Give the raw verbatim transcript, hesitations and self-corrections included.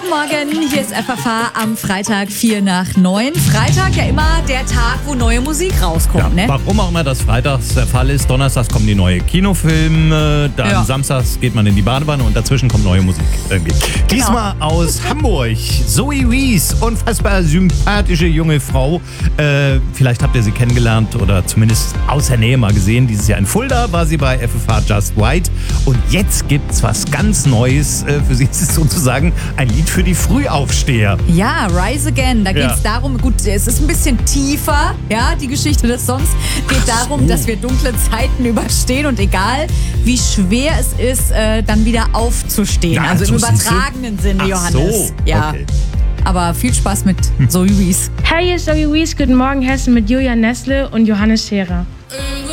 Morgen, hier ist F F H am Freitag vier nach neun. Freitag ja immer der Tag, wo neue Musik rauskommt, Ja, ne? warum auch immer das freitags der Fall ist. Donnerstags kommen die neue Kinofilme, dann Ja. samstags geht man in die Badewanne und dazwischen kommt neue Musik irgendwie. Diesmal aus Hamburg. Zoe Wees, unfassbar sympathische junge Frau. Äh, vielleicht habt ihr sie kennengelernt oder zumindest aus der Nähe mal gesehen. Dieses Jahr in Fulda war sie bei F F H Just White. Und jetzt gibt's was ganz Neues. Äh, für sie ist es sozusagen ein Lied für die Frühaufsteher. Ja, Rise Again, da Ja. geht es darum, gut, es ist ein bisschen tiefer, ja, die Geschichte des Songs geht darum, dass wir dunkle Zeiten überstehen und egal, wie schwer es ist, äh, dann wieder aufzustehen. Ja, also im so siehst du. übertragenen Sinne, Ach Johannes. so, Ja. okay. Aber viel Spaß mit Zoe Wees. Hey, hier ist Zoe Wees. Guten Morgen, Hessen mit Julia Nessle und Johannes Scherer.